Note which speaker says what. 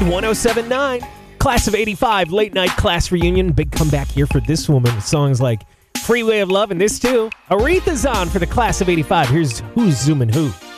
Speaker 1: and 107.9. Class of 85, late night class reunion. Big comeback here for this woman with songs like Freeway of Love and this too. Aretha's on for the class of 85. Here's Who's Zooming Who.